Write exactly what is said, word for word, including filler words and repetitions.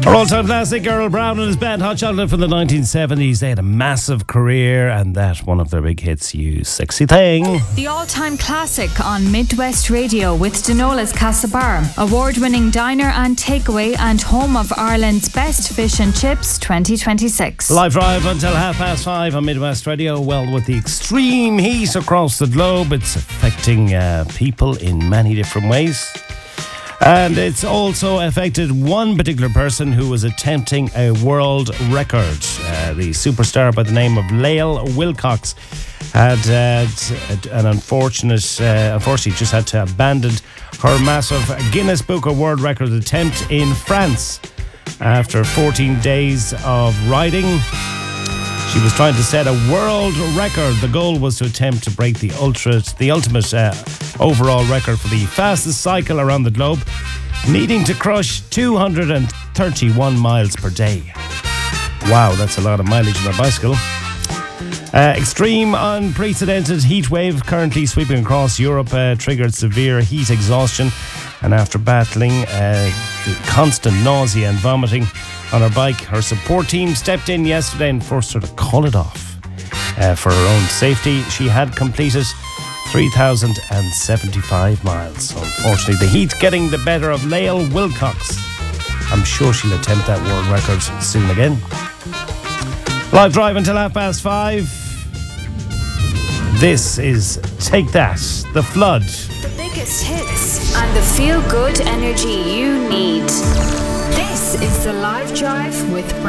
Our all-time classic, Earl Brown and his band Hot Chocolate from the nineteen seventies. They had a massive career, and that one of their big hits, You Sexy Thing. The all-time classic on Midwest Radio with Denola's Castlebar, award-winning diner and takeaway and home of Ireland's best fish and chips twenty twenty-six. Live drive until half past five on Midwest Radio. Well, with the extreme heat across the globe, it's affecting uh, people in many different ways. And it's also affected one particular person who was attempting a world record. Uh, the superstar by the name of Lael Wilcox had uh, an unfortunate, uh, unfortunately just had to abandon her massive Guinness Book of World Record attempt in France after fourteen days of riding. She was trying to set a world record. The goal was to attempt to break the ultra, the ultimate uh, overall record for the fastest cycle around the globe, needing to crush two hundred thirty-one miles per day. Wow, that's a lot of mileage on a bicycle. Uh, extreme, unprecedented heat wave currently sweeping across Europe uh, triggered severe heat exhaustion, and after battling uh, constant nausea and vomiting on her bike, her support team stepped in yesterday and forced her to call it off. Uh, for her own safety, she had completed three thousand seventy-five miles. So unfortunately, the heat getting the better of Lael Wilcox. I'm sure she'll attempt that world record soon again. Live drive until half past five. This is Take That, The Flood. The biggest hits and the feel-good energy you need. This is the Live Drive with Brad.